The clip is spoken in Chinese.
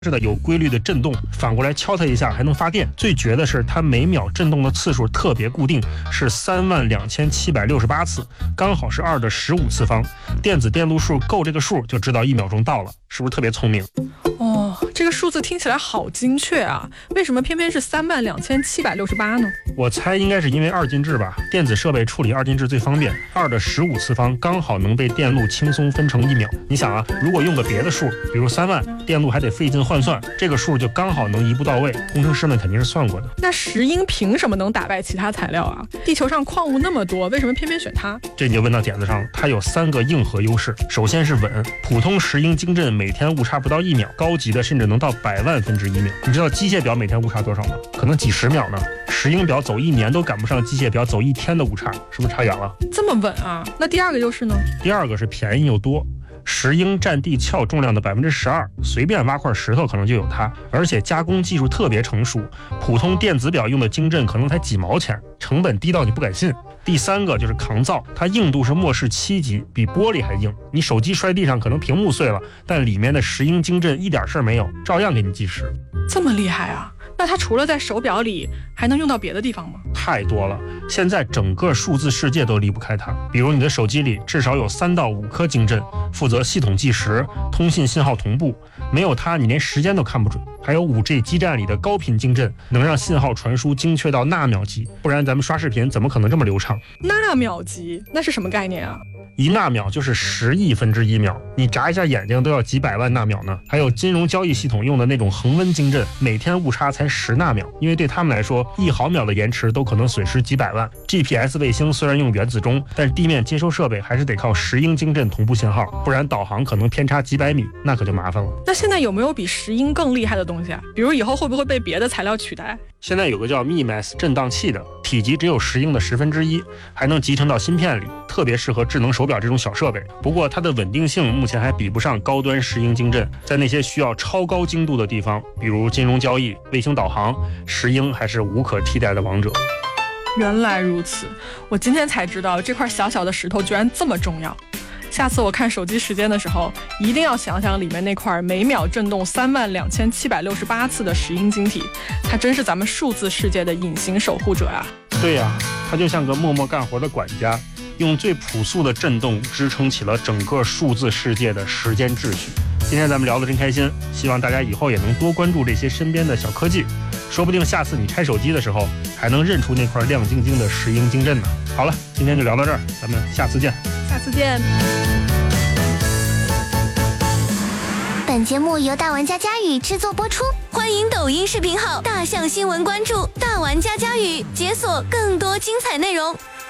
是的，有规律的震动，反过来敲它一下还能发电。最绝的是它每秒震动的次数特别固定，是32768次，刚好是2的15次方。电子电路数够这个数，就知道1秒钟到了，是不是特别聪明？ 哦，这个数字听起来好精确啊！为什么偏偏是32768呢？ 我猜应该是因为二进制吧，电子设备处理二进制最方便，2的15次方刚好能被电路轻松分成1秒。你想啊，如果用个别的数，比如3万，电路还得费劲换算，这个数就刚好能一步到位。工程师们肯定是算过的。 那石英凭什么能打败其他材料啊？地球上矿物那么多，为什么偏偏选它？ 这你就问到点子上了。它有3个硬核优势。首先是稳，普通石英晶阵每天误差不到1秒，高级的甚至能到100万分之1秒。你知道机械表每天误差多少吗？可能几十秒呢。石英表走1年都赶不上机械表走1天的误差，是不是差远了？ 这么稳啊？那第二个优势呢？ 第二个是便宜又多。石英占地壳重量的12%，随便挖块石头可能就有它，而且加工技术特别成熟，普通电子表用的晶阵可能才几毛钱，成本低到你不敢信。第三个就是抗造，它硬度是默氏7级，比玻璃还硬。你手机摔地上可能屏幕碎了，但里面的石英晶阵一点事儿没有，照样给你计时。 这么厉害啊？那它除了在手表里，还能用到别的地方吗？ 太多了，现在整个数字世界都离不开它。比如你的手机里至少有3到5颗晶阵，负责系统计时、通信信号同步，没有它你连时间都看不准。还有 5G 基站里的高频晶阵，能让信号传输精确到纳秒级，不然咱们刷视频怎么可能这么流畅？ 纳秒级那是什么概念啊 ？1纳秒就是10亿分之1秒，你眨一下眼睛都要几百万纳秒呢。还有金融交易系统用的那种恒温晶阵，每天误差才10纳秒，因为对他们来说1毫秒的延迟都可能损失几百万。 GPS 卫星虽然用原子钟，但地面接收设备还是得靠石英晶阵同步信号，不然导航可能偏差几百米，那可就麻烦了。 那现在有没有比石英更厉害的东西啊？比如以后会不会被别的材料取代？ 现在有个叫 MIMAS 振荡器的，体积只有石英的1/10，还能集成到芯片里，特别适合智能手表这种小设备。不过它的稳定性目前还比不上高端石英晶阵，在那些需要超高精度的地方，比如金融交易、卫星导航，石英还是无可替代的王者。 原来如此，我今天才知道这块小小的石头居然这么重要。下次我看手机时间的时候，一定要想想里面那块每秒震动32768次的石英晶体，它真是咱们数字世界的隐形守护者啊！ 对呀，它就像个默默干活的管家，用最朴素的震动支撑起了整个数字世界的时间秩序。今天咱们聊得真开心，希望大家以后也能多关注这些身边的小科技，说不定下次你拆手机的时候还能认出那块亮晶晶的石英晶阵呢。好了，今天就聊到这儿，咱们下次见。 下次见。 本节目由大玩家佳宇制作播出，欢迎抖音视频号大象新闻关注大玩家佳宇，解锁更多精彩内容。